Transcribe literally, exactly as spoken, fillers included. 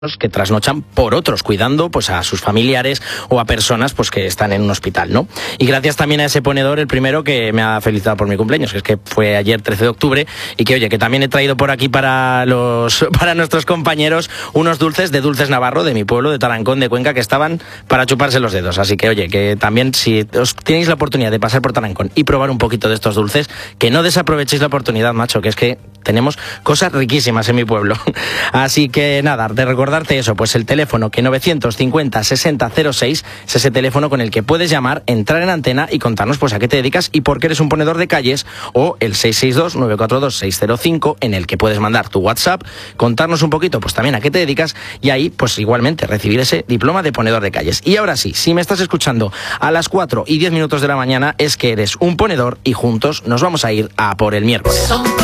que trasnochan por otros, cuidando pues a sus familiares o a personas pues que están en un hospital, ¿no? Y gracias también a ese ponedor, el primero que me ha felicitado por mi cumpleaños, que es que fue ayer trece de octubre, y que oye, que también he traído por aquí para los para nuestros compañeros unos dulces de Dulces Navarro, de mi pueblo, de Tarancón de Cuenca, que estaban para chuparse los dedos. Así que oye, que también si os tenéis la oportunidad de pasar por Tarancón y probar un poquito de estos dulces, que no desaprovechéis la oportunidad, macho, que es que tenemos cosas riquísimas en mi pueblo. Así que nada, de recordarte eso, pues el teléfono que novecientos cincuenta sesenta cero seis es ese teléfono con el que puedes llamar, entrar en antena y contarnos pues a qué te dedicas y por qué eres un ponedor de calles, o el seis seis dos nueve cuatro dos seis cero cinco en el que puedes mandar tu WhatsApp, contarnos un poquito pues también a qué te dedicas y ahí pues igualmente recibir ese diploma de ponedor de calles. Y ahora sí, si me estás escuchando a las cuatro y diez minutos de la mañana es que eres un ponedor y juntos nos vamos a ir a por el miércoles.